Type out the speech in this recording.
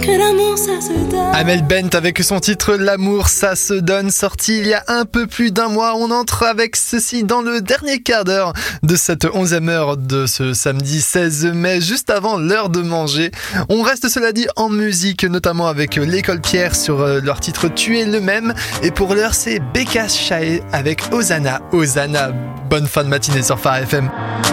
que l'amour ça se donne. Amel Bent avec son titre L'amour ça se donne, sorti il y a un peu plus d'un mois. On entre avec ceci dans le dernier quart d'heure de cette 11e heure de ce samedi 16 mai, juste avant l'heure de manger. On reste cela dit en musique, notamment avec l'École Pierre sur leur titre Tu es le même. Et pour l'heure c'est Becca Chae avec Hosanna. Hosanna, bonne fin de matinée sur Phare FM.